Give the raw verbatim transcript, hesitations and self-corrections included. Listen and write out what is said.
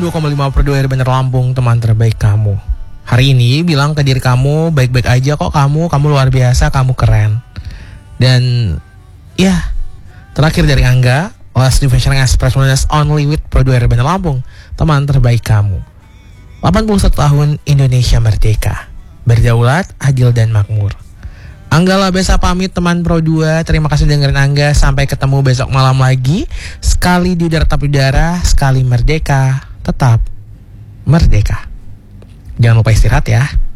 dua koma lima per dua R Bener Lampung, teman terbaik kamu. Hari ini bilang ke diri kamu, baik-baik aja kok kamu, kamu luar biasa, kamu keren. Dan ya, terakhir dari Angga, Last New Fashion Express Wellness Only with per dua R Bener Lampung, teman terbaik kamu. delapan puluh satu tahun Indonesia merdeka, berdaulat, adil dan makmur. Angga Labesa pamit teman Pro dua. Terima kasih dengerin Angga. Sampai ketemu besok malam lagi. Sekali di udara tetap di udara, sekali merdeka tetap merdeka. Jangan lupa istirahat ya.